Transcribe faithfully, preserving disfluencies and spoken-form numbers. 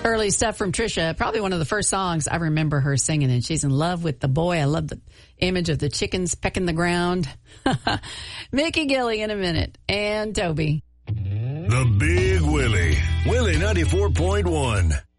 Early stuff from Trisha. Probably one of the first songs I remember her singing, and she's in love with the boy. I love the image of the chickens pecking the ground. Mickey Gilley in a minute. And Toby. The Big Willie. Willie ninety-four point one.